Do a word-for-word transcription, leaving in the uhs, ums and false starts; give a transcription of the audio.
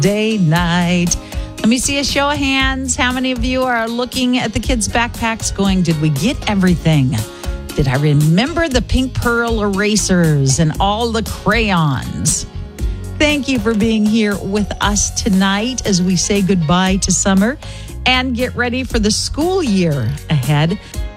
Day night. Let me see a show of hands. How many of you are looking at the kids' backpacks going, did we get everything? Did I remember the pink pearl erasers and all the crayons? Thank you for being here with us tonight as we say goodbye to summer and get ready for the school year ahead.